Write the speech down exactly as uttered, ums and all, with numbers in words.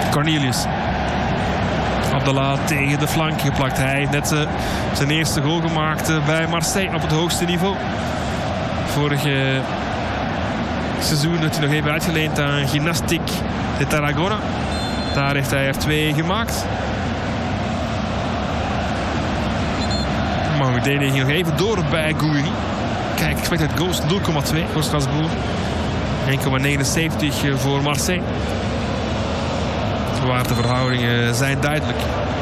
Cornelius. Abdallah tegen de flank geplakt. Hij heeft net uh, zijn eerste goal gemaakt uh, bij Marseille op het hoogste niveau. Vorige seizoen dat hij nog even uitgeleend aan Gymnastique de Tarragona. Daar heeft hij er twee gemaakt. Maar meteen ging nog even door bij Gouiri. Kijk, expected goals nul komma twee voor Strasbourg. één komma negenenzeventig voor Marseille. Waar de verhoudingen zijn duidelijk.